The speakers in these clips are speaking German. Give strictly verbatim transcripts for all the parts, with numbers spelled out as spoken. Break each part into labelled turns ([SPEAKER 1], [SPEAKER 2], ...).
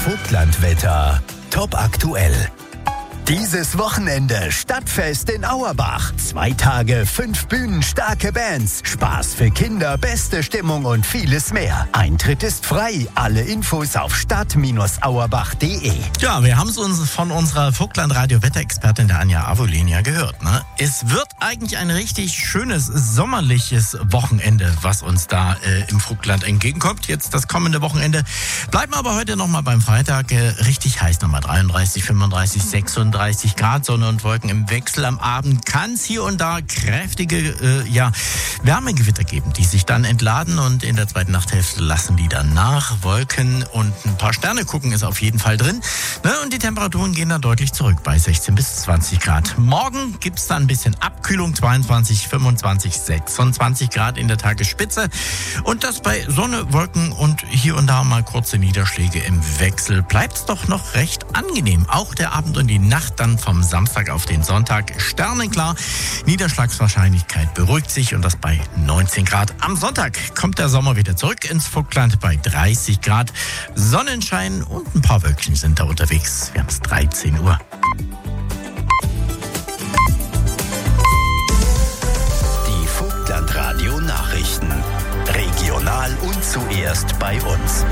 [SPEAKER 1] Vogtlandwetter. Top aktuell. Dieses Wochenende Stadtfest in Auerbach. Zwei Tage, fünf bühnenstarke Bands, Spaß für Kinder, beste Stimmung und vieles mehr. Eintritt ist frei. Alle Infos auf stadt Auerbach punkt de.
[SPEAKER 2] Ja, wir haben es uns von unserer Vogtland-Radio-Wetterexpertin der Anja Avolin ja gehört. Ne? Es wird eigentlich ein richtig schönes, sommerliches Wochenende, was uns da äh, im Vogtland entgegenkommt. Jetzt das kommende Wochenende. Bleiben aber heute nochmal beim Freitag äh, richtig heiß. Nochmal dreiunddreißig, fünfunddreißig, sechsunddreißig Grad, Sonne und Wolken im Wechsel. Am Abend kann es hier und da kräftige äh, ja, Wärmegewitter geben, die sich dann entladen und in der zweiten Nachthälfte lassen die dann nach. Wolken und ein paar Sterne gucken ist auf jeden Fall drin. Ne? Und die Temperaturen gehen dann deutlich zurück bei sechzehn bis zwanzig Grad. Morgen gibt es dann ein bisschen Abkühlung, zweiundzwanzig, fünfundzwanzig, sechsundzwanzig Grad in der Tagesspitze. Und das bei Sonne, Wolken und hier und da mal kurze Niederschläge im Wechsel. Bleibt es doch noch recht angenehm. Auch der Abend und die Nacht dann vom Samstag auf den Sonntag sternenklar. Niederschlagswahrscheinlichkeit beruhigt sich und das bei neunzehn Grad. Am Sonntag kommt der Sommer wieder zurück ins Vogtland bei dreißig Grad. Sonnenschein und ein paar Wölkchen sind da unterwegs. Wir haben es dreizehn Uhr.
[SPEAKER 1] Die Vogtland-Radio-Nachrichten. Regional und zuerst bei uns.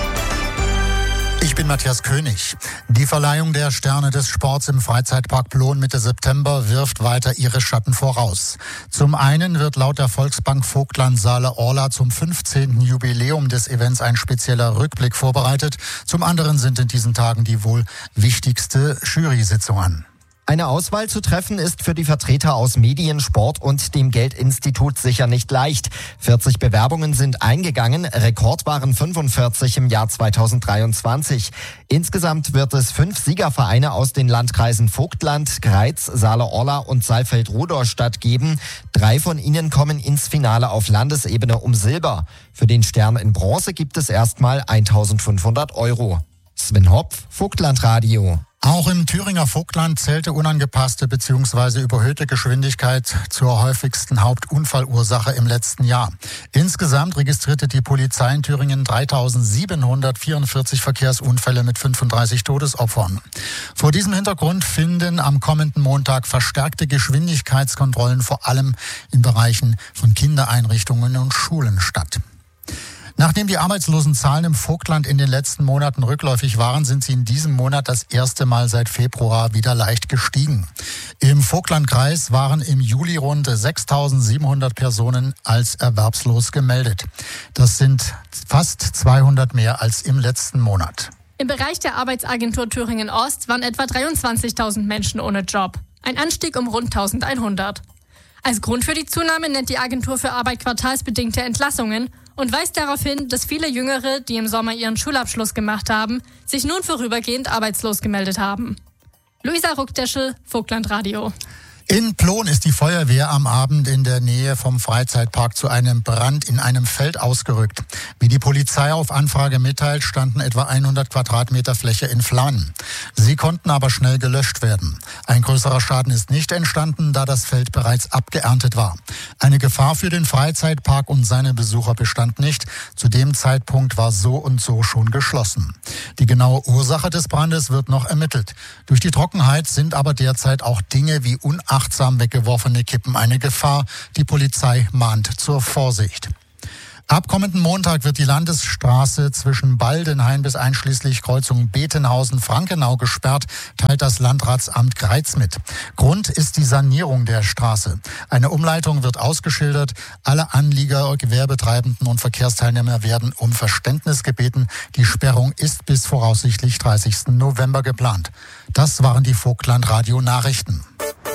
[SPEAKER 3] Ich bin Matthias König. Die Verleihung der Sterne des Sports im Freizeitpark Plon Mitte September wirft weiter ihre Schatten voraus. Zum einen wird laut der Volksbank Vogtland Saale-Orla zum fünfzehnten Jubiläum des Events ein spezieller Rückblick vorbereitet. Zum anderen sind in diesen Tagen die wohl wichtigste Jury-Sitzung an.
[SPEAKER 4] Eine Auswahl zu treffen ist für die Vertreter aus Medien, Sport und dem Geldinstitut sicher nicht leicht. vierzig Bewerbungen sind eingegangen, Rekord waren fünfundvierzig im Jahr zweitausenddreiundzwanzig. Insgesamt wird es fünf Siegervereine aus den Landkreisen Vogtland, Greiz, Saale-Orla und Saalfeld-Rudolstadt geben. Drei von ihnen kommen ins Finale auf Landesebene um Silber. Für den Stern in Bronze gibt es erstmal eintausendfünfhundert Euro. Sven Hopf, Vogtlandradio.
[SPEAKER 3] Auch im Thüringer Vogtland zählte unangepasste bzw. überhöhte Geschwindigkeit zur häufigsten Hauptunfallursache im letzten Jahr. Insgesamt registrierte die Polizei in Thüringen dreitausendsiebenhundertvierundvierzig Verkehrsunfälle mit fünfunddreißig Todesopfern. Vor diesem Hintergrund finden am kommenden Montag verstärkte Geschwindigkeitskontrollen vor allem in Bereichen von Kindereinrichtungen und Schulen statt. Nachdem die Arbeitslosenzahlen im Vogtland in den letzten Monaten rückläufig waren, sind sie in diesem Monat das erste Mal seit Februar wieder leicht gestiegen. Im Vogtlandkreis waren im Juli rund sechstausendsiebenhundert Personen als erwerbslos gemeldet. Das sind fast zweihundert mehr als im letzten Monat.
[SPEAKER 5] Im Bereich der Arbeitsagentur Thüringen Ost waren etwa dreiundzwanzigtausend Menschen ohne Job. Ein Anstieg um rund eintausendeinhundert. Als Grund für die Zunahme nennt die Agentur für Arbeit quartalsbedingte Entlassungen und weist darauf hin, dass viele Jüngere, die im Sommer ihren Schulabschluss gemacht haben, sich nun vorübergehend arbeitslos gemeldet haben. Luisa Ruckdeschel, Vogtlandradio.
[SPEAKER 3] In Plon ist die Feuerwehr am Abend in der Nähe vom Freizeitpark zu einem Brand in einem Feld ausgerückt. Wie die Polizei auf Anfrage mitteilt, standen etwa hundert Quadratmeter Fläche in Flammen. Sie konnten aber schnell gelöscht werden. Ein größerer Schaden ist nicht entstanden, da das Feld bereits abgeerntet war. Eine Gefahr für den Freizeitpark und seine Besucher bestand nicht. Zu dem Zeitpunkt war so und so schon geschlossen. Die genaue Ursache des Brandes wird noch ermittelt. Durch die Trockenheit sind aber derzeit auch Dinge wie unachtsam achtsam weggeworfene Kippen eine Gefahr. Die Polizei mahnt zur Vorsicht. Ab kommenden Montag wird die Landesstraße zwischen Baldenhain bis einschließlich Kreuzung Betenhausen-Frankenau gesperrt, teilt das Landratsamt Greiz mit. Grund ist die Sanierung der Straße. Eine Umleitung wird ausgeschildert. Alle Anlieger, Gewerbetreibenden und Verkehrsteilnehmer werden um Verständnis gebeten. Die Sperrung ist bis voraussichtlich dreißigsten November geplant. Das waren die Vogtland-Radio-Nachrichten.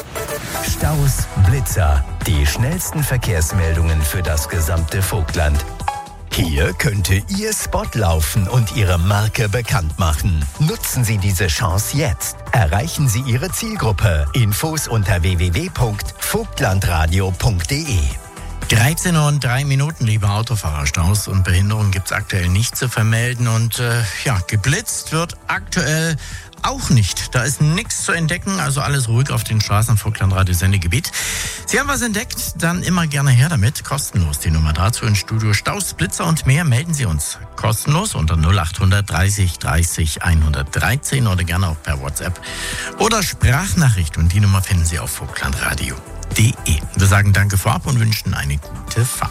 [SPEAKER 1] Staus, Blitzer, die schnellsten Verkehrsmeldungen für das gesamte Vogtland. Hier könnte Ihr Spot laufen und Ihre Marke bekannt machen. Nutzen Sie diese Chance jetzt. Erreichen Sie Ihre Zielgruppe. Infos unter w w w punkt vogtlandradio punkt de.
[SPEAKER 2] dreizehn Uhr und drei Minuten, liebe Autofahrer. Staus und Behinderungen gibt es aktuell nicht zu vermelden. Und äh, ja, geblitzt wird aktuell auch nicht. Da ist nichts zu entdecken, also alles ruhig auf den Straßen im Vogtland-Radio-Sendegebiet. Sie haben was entdeckt, dann immer gerne her damit. Kostenlos die Nummer dazu ins Studio. Staus, Blitzer und mehr melden Sie uns kostenlos unter null acht dreißig dreißig hundertdreizehn oder gerne auch per WhatsApp oder Sprachnachricht. Und die Nummer finden Sie auf vogtlandradio punkt de. Wir sagen danke vorab und wünschen eine gute Fahrt.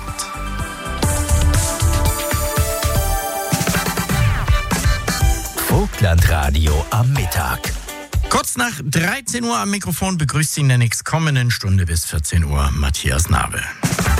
[SPEAKER 1] Vogtlandradio am Mittag.
[SPEAKER 2] Kurz nach dreizehn Uhr am Mikrofon begrüßt Sie in der nächstkommenden Stunde bis vierzehn Uhr Matthias Nabel.